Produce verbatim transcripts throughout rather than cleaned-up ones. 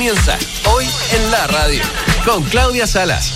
Comienza Hoy en la Radio con Claudia Salas.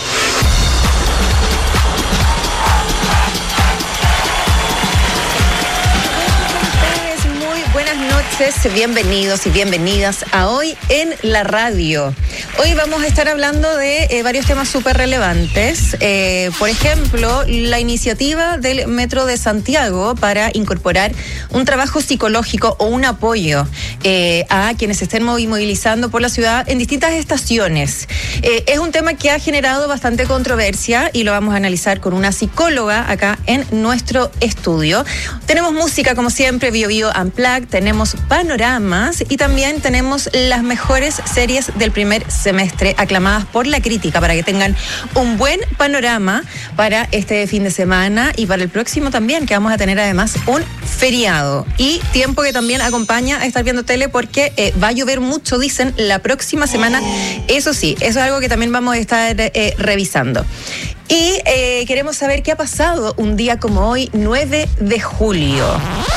Buenas noches, bienvenidos y bienvenidas a Hoy en la Radio. Hoy vamos a estar hablando de eh, varios temas súper relevantes. Eh, por ejemplo, la iniciativa del Metro de Santiago para incorporar un trabajo psicológico o un apoyo eh, a quienes se estén movilizando por la ciudad en distintas estaciones. Eh, es un tema que ha generado bastante controversia y lo vamos a analizar con una psicóloga acá en nuestro estudio. Tenemos música, como siempre, Bio Bio Unplugged, tenemos panoramas y también tenemos las mejores series del primer semestre aclamadas por la crítica para que tengan un buen panorama para este fin de semana y para el próximo también, que vamos a tener además un feriado y tiempo que también acompaña a estar viendo tele porque eh, va a llover mucho, dicen, la próxima semana. Eso sí, eso es algo que también vamos a estar eh, revisando. Y eh, queremos saber qué ha pasado un día como hoy, nueve de julio.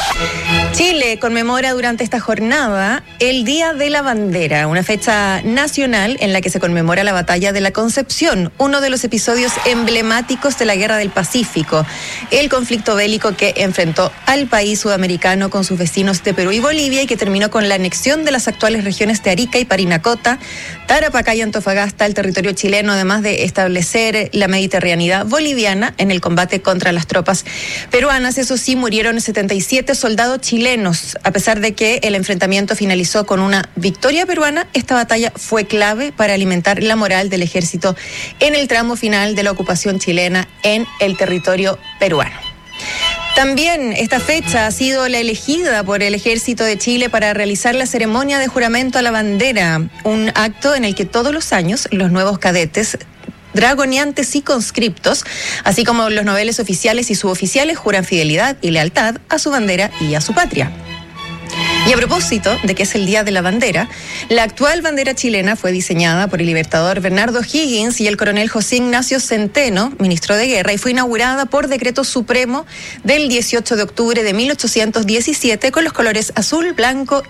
Chile conmemora durante esta jornada el Día de la Bandera, una fecha nacional en la que se conmemora la Batalla de la Concepción, uno de los episodios emblemáticos de la Guerra del Pacífico, el conflicto bélico que enfrentó al país sudamericano con sus vecinos de Perú y Bolivia y que terminó con la anexión de las actuales regiones de Arica y Parinacota, Tarapacá y Antofagasta al territorio chileno, además de establecer la mediterraneidad boliviana en el combate contra las tropas peruanas. Eso sí, murieron setenta y siete soldados chilenos. A pesar de que el enfrentamiento finalizó con una victoria peruana, esta batalla fue clave para alimentar la moral del ejército en el tramo final de la ocupación chilena en el territorio peruano. También esta fecha ha sido la elegida por el Ejército de Chile para realizar la ceremonia de juramento a la bandera, un acto en el que todos los años los nuevos cadetes dragoneantes y conscriptos, así como los noveles oficiales y suboficiales, juran fidelidad y lealtad a su bandera y a su patria. Y a propósito de que es el Día de la Bandera, la actual bandera chilena fue diseñada por el libertador Bernardo Higgins y el coronel José Ignacio Centeno, ministro de Guerra, y fue inaugurada por decreto supremo del dieciocho de octubre de mil ochocientos diecisiete con los colores azul, blanco